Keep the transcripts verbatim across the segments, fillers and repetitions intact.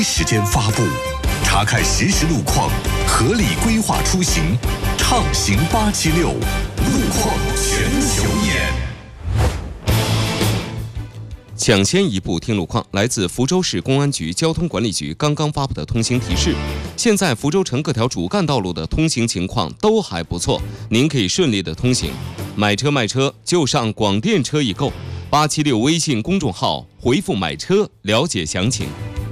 一时间发布，查看实时路况，合理规划出行，畅行八七六，路况全球眼。 抢先一步听路况，来自福州市公安局交通管理局刚刚发布的通行提示。现在福州城各条主干道路的通行情况都还不错，您可以顺利的通行。买车卖车就上广电车易购八七六微信公众号回复买车了解详情。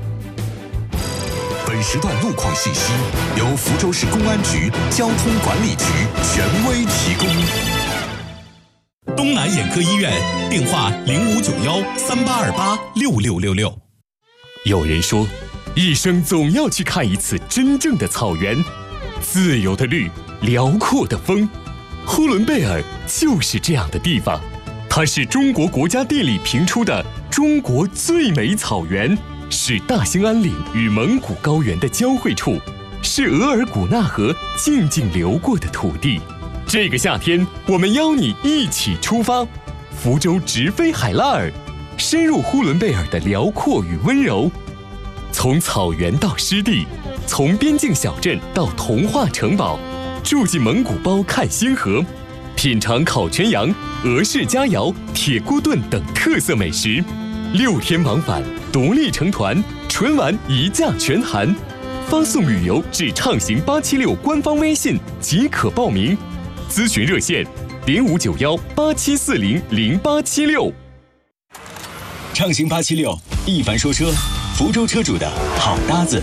本时段路况信息由福州市公安局交通管理局权威提供。 东南眼科医院电话零五九幺三八二八六六六六。 有人说，一生总要去看一次真正的草原，自由的绿，辽阔的风。呼伦贝尔就是这样的地方，它是中国国家地理评出的中国最美草原，是大兴安岭与蒙古高原的交汇处，是额尔古纳河静静流过的土地。这个夏天，我们邀你一起出发，福州直飞海拉尔，深入呼伦贝尔的辽阔与温柔。从草原到湿地，从边境小镇到童话城堡，住进蒙古包看星河，品尝烤全羊、俄式佳肴、铁锅炖等特色美食。六天往返，独立成团，纯玩一价全含。发送旅游至畅行八七六官方微信即可报名。咨询热线零五九幺八七四零零八七六。 畅行八七六，一凡说车，福州车主的好搭子。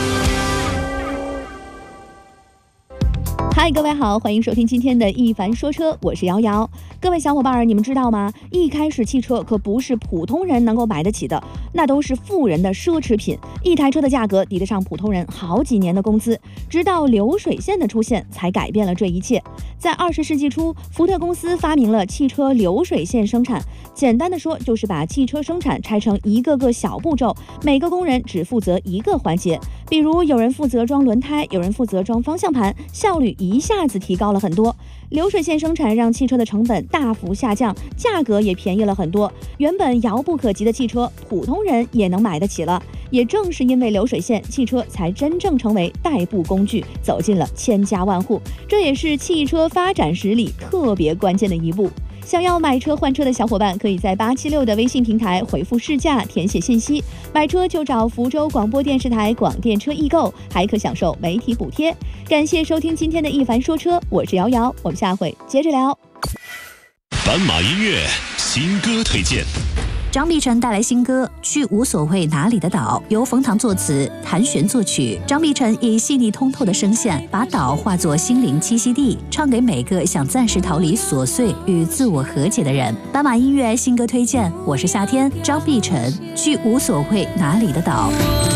嗨，各位好，欢迎收听今天的一凡说车，我是瑶瑶。各位小伙伴儿，你们知道吗？一开始汽车可不是普通人能够买得起的，那都是富人的奢侈品。一台车的价格抵得上普通人好几年的工资，直到流水线的出现，才改变了这一切。在二十世纪初，福特公司发明了汽车流水线生产。简单的说，就是把汽车生产拆成一个个小步骤，每个工人只负责一个环节。比如有人负责装轮胎，有人负责装方向盘，效率一下子提高了很多。流水线生产让汽车的成本大幅下降，价格也便宜了很多。原本遥不可及的汽车，普通人也能买得起了。也正是因为流水线，汽车才真正成为代步工具，走进了千家万户。这也是汽车发展史里特别关键的一步。想要买车换车的小伙伴，可以在八七六的微信平台回复试驾，填写信息，买车就找福州广播电视台广电车易购，还可享受媒体补贴。感谢收听今天的一凡说车，我是瑶瑶，我们下回接着聊。 斑马音乐新歌推荐。 张碧晨带来新歌《去无所谓哪里的岛》，由冯唐作词，谭旋作曲。张碧晨以细腻通透的声线，把岛化作心灵栖息地，唱给每个想暂时逃离琐碎与自我和解的人。斑马音乐新歌推荐，我是夏天，张碧晨《去无所谓哪里的岛》。